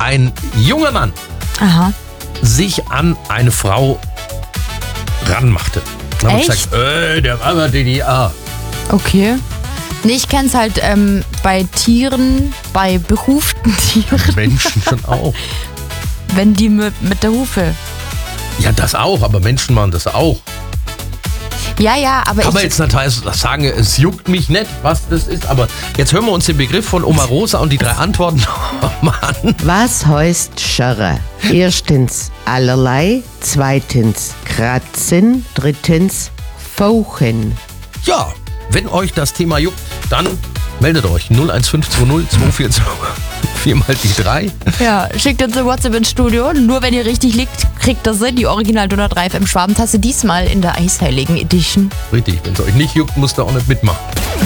ein junger Mann sich an eine Frau ranmachte. Dann habe ich Echt? gesagt, der war aber DDR. Okay. Nee, ich kenn's halt bei Tieren, bei behuften Tieren, Menschen schon auch. wenn die mit der Hufe. Ja, das auch, aber Menschen machen das auch. Ja, aber Kann man jetzt natürlich sagen, es juckt mich nicht, was das ist, aber jetzt hören wir uns den Begriff von Oma Rosa und die 3 Antworten nochmal an. Was heißt Scharre? Erstens allerlei, zweitens kratzen, drittens fauchen. Ja, wenn euch das Thema juckt, dann meldet euch 01520 242 4 mal die 3. Ja, schickt uns eine WhatsApp ins Studio. Nur wenn ihr richtig liegt, kriegt das die Original Donut 3 FM Schwabentasse. Diesmal in der Eisheiligen Edition. Richtig, wenn es euch nicht juckt, müsst ihr auch nicht mitmachen.